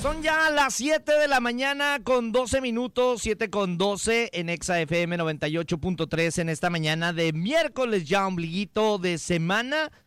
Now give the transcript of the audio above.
Son ya las 7 de la mañana con 12 minutos, 7 con 12 en Exa FM 98.3 en esta mañana de miércoles, ya ombliguito de semana.